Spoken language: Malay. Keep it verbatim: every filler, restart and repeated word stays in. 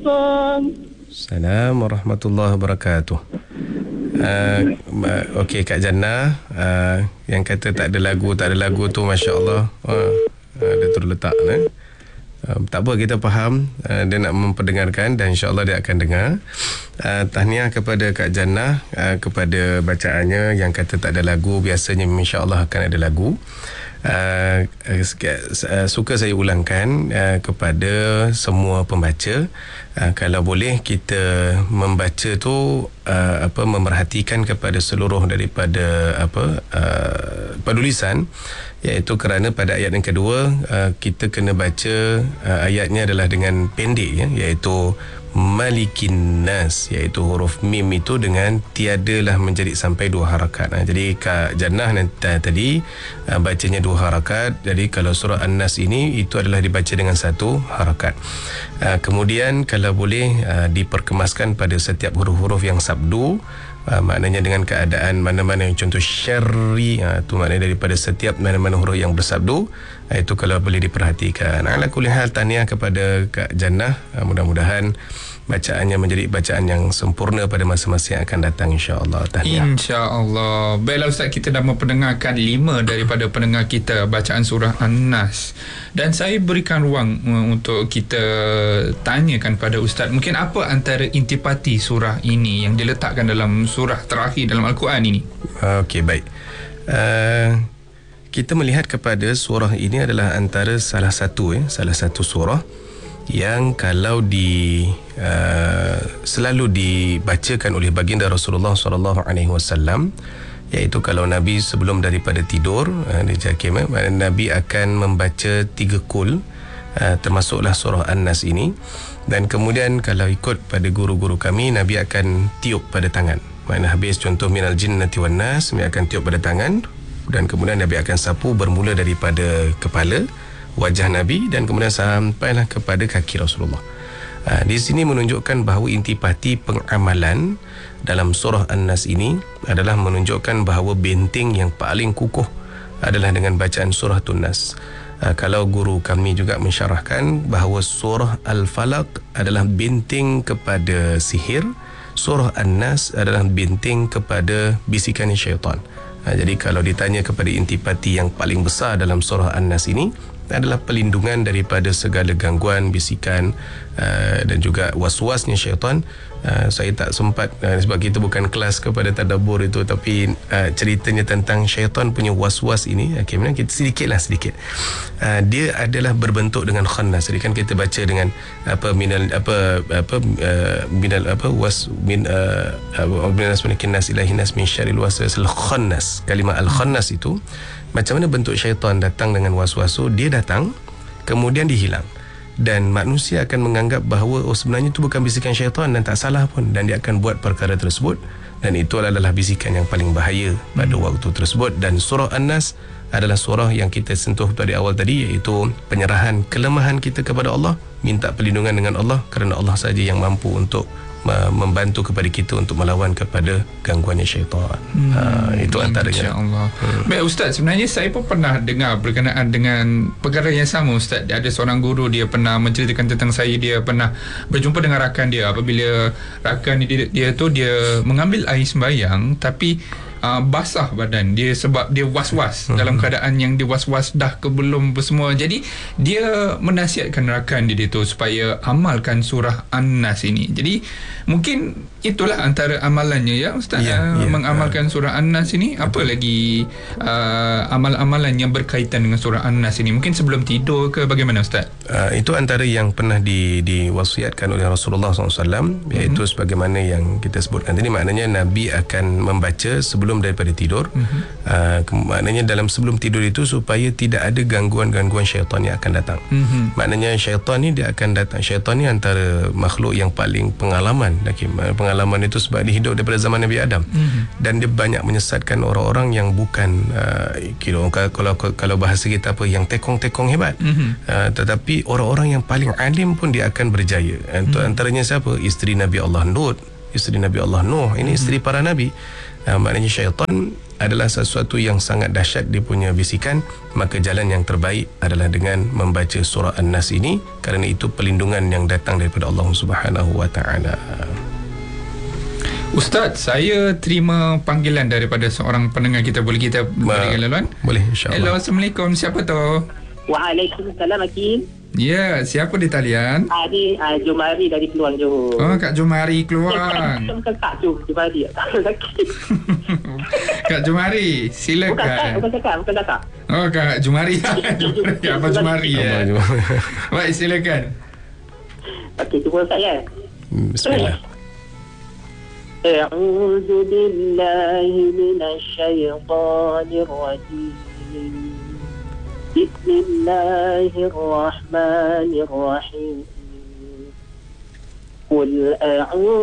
Assalamualaikum warahmatullahi wabarakatuh. Uh, Okey Kak Jannah, uh, yang kata tak ada lagu, tak ada lagu tu Masya Allah, uh, uh, dia terletak eh? uh, tak apa, kita faham, uh, dia nak memperdengarkan dan insya-Allah dia akan dengar. uh, Tahniah kepada Kak Jannah uh, kepada bacaannya. Yang kata tak ada lagu, biasanya insya-Allah akan ada lagu. Uh, uh, suka saya ulangkan uh, kepada semua pembaca, uh, kalau boleh kita membaca tu uh, apa memerhatikan kepada seluruh daripada apa uh, penulisan, iaitu kerana pada ayat yang kedua uh, kita kena baca uh, ayatnya adalah dengan pendek, ya, iaitu Malikin Nas, iaitu huruf mim itu dengan tiadalah menjadi sampai dua harakat. Ha, jadi Kak Jannah nanti, tadi uh, bacanya dua harakat. Jadi kalau surah An-Nas ini itu adalah dibaca dengan satu harakat. Uh, kemudian kalau boleh uh, diperkemaskan pada setiap huruf-huruf yang sabdu. Uh, maknanya dengan keadaan mana-mana yang contoh syarri, uh, itu maknanya daripada setiap mana-mana huruf yang bersabdu, uh, itu kalau boleh diperhatikan. Ala kulli hal, tahniah kepada Kak Jannah. uh, mudah-mudahan bacaannya menjadi bacaan yang sempurna pada masa-masa yang akan datang, insya-Allah. Tahniah. Insya-Allah. Baiklah Ustaz, kita dah memperdengarkan lima daripada pendengar kita bacaan surah An-Nas, dan saya berikan ruang uh, untuk kita tanyakan pada Ustaz, mungkin apa antara intipati surah ini yang diletakkan dalam surah terakhir dalam Al-Quran ini? Okey, baik. Uh, kita melihat kepada surah ini adalah antara salah satu eh, salah satu surah yang kalau di uh, selalu dibacakan oleh baginda Rasulullah sallallahu alaihi wasallam, iaitu kalau Nabi sebelum daripada tidur, uh, dia jakim, eh, Nabi akan membaca tiga kul, uh, termasuklah surah An-Nas ini. Dan kemudian kalau ikut pada guru-guru kami, Nabi akan tiup pada tangan. Mana habis contoh minal jinnati wan nas, Nabi akan tiup pada tangan, dan kemudian Nabi akan sapu bermula daripada kepala, wajah Nabi, dan kemudian sampailah kepada kaki Rasulullah. Ha, di sini menunjukkan bahawa intipati pengamalan dalam surah An-Nas ini adalah menunjukkan bahawa benteng yang paling kukuh adalah dengan bacaan surah An-Nas. Ha, kalau guru kami juga mensyarahkan bahawa surah Al-Falaq adalah benteng kepada sihir, surah An-Nas adalah benteng kepada bisikan syaitan. Ha, jadi kalau ditanya kepada intipati yang paling besar dalam surah An-Nas ini adalah perlindungan daripada segala gangguan, bisikan uh, dan juga was-wasnya syaitan. Uh, saya tak sempat, uh, sebab kita bukan kelas kepada tadabbur itu, tapi uh, ceritanya tentang syaitan punya was-was ini, okay, kita sedikitlah sedikit. Uh, dia adalah berbentuk dengan khannas. Jadi kan kita baca dengan apa minal apa apa uh, minal apa was min uh, minas nas ilahi nas min syarril waswasil khannas. Kalimah al-khannas itu macam mana bentuk syaitan datang dengan was-was, dia datang kemudian dihilang, dan manusia akan menganggap bahawa oh sebenarnya itu bukan bisikan syaitan dan tak salah pun, dan dia akan buat perkara tersebut, dan itu adalah bisikan yang paling bahaya pada hmm. waktu tersebut. Dan surah An-Nas adalah surah yang kita sentuh tadi awal tadi, iaitu penyerahan kelemahan kita kepada Allah, minta perlindungan dengan Allah, kerana Allah saja yang mampu untuk membantu kepada kita untuk melawan kepada gangguannya syaitan. Hmm, ha, itu antaranya. InsyaAllah. Hmm. Baik Ustaz, sebenarnya saya pun pernah dengar berkenaan dengan perkara yang sama Ustaz. Ada seorang guru, dia pernah menceritakan tentang saya, dia pernah berjumpa dengan rakan dia. Apabila rakan dia, dia tu dia mengambil air sembahyang, tapi Uh, basah badan dia sebab dia was-was, hmm. dalam keadaan yang dia was-was dah ke belum semua. Jadi dia menasihatkan rakan dia tu supaya amalkan surah An-Nas ini. Jadi mungkin itulah antara amalannya, ya Ustaz, yeah, uh, yeah. mengamalkan surah An-Nas ini. Apa lagi uh, amal-amalan yang berkaitan dengan surah An-Nas ini? Mungkin sebelum tidur ke bagaimana Ustaz? Uh, itu antara yang pernah di, diwasiatkan oleh Rasulullah sallallahu alaihi wasallam, iaitu mm-hmm. sebagaimana yang kita sebutkan tadi. Maknanya Nabi akan membaca sebelum daripada tidur. Mm-hmm. uh, maknanya dalam sebelum tidur itu supaya tidak ada gangguan-gangguan syaitan yang akan datang. Mm-hmm. Maknanya syaitan ni dia akan datang. Syaitan ni antara makhluk yang paling pengalaman. Okay, pengalaman itu sebab dia hidup daripada zaman Nabi Adam. Mm-hmm. Dan dia banyak menyesatkan orang-orang yang bukan uh, kira kalau kalau bahasa kita apa, yang tekong-tekong hebat. Mm-hmm. uh, tetapi orang-orang yang paling alim pun dia akan berjaya. Mm-hmm. Antaranya siapa? Isteri Nabi Allah Lut, isteri Nabi Allah Nuh, ini isteri para nabi. Uh, maknanya syaitan adalah sesuatu yang sangat dahsyat dia punya bisikan, maka jalan yang terbaik adalah dengan membaca surah An-Nas ini, kerana itu perlindungan yang datang daripada Allah Subhanahu wa taala. Ustaz, saya terima panggilan daripada seorang pendengar kita. Boleh kita berikan laluan? Boleh, insya-Allah. Hello, Assalamualaikum. Siapa tu? Waalaikumsalam, Hakim. Ya, siapa di talian? Ah, ni ah, Jumari dari Keluang Johor. Oh, Kak Jumari Keluang. Bukan Kak Jum, Jumari. Kak Jumari, Bukan Kak, silakan. bukan Kak, bukan Kak. Oh, Kak Jumari. Jumari. Abang Jumari ya. Baik, silakan. Okey, cuba saya. Bismillah. A'udzu billahi minasy syaithanir rajim. Bismillahirrahmanirrahim. Qul a'udzu